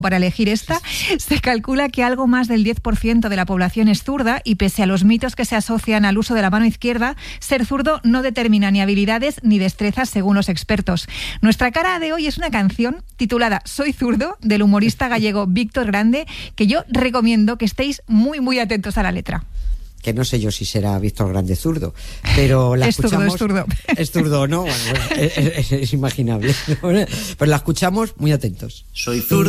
Para elegir esta, se calcula que algo más del 10% de la población es zurda y pese a los mitos que se asocian al uso de la mano izquierda, ser zurdo no determina ni habilidades ni destrezas según los expertos. Nuestra cara de hoy es una canción titulada Soy zurdo, del humorista gallego Víctor Grande, que yo recomiendo que estéis muy atentos a la letra. Que no sé yo si será Víctor Grande zurdo, pero la escuchamos... Es zurdo. Es zurdo, ¿no? Bueno, es imaginable. Pero la escuchamos muy atentos. Soy zurdo.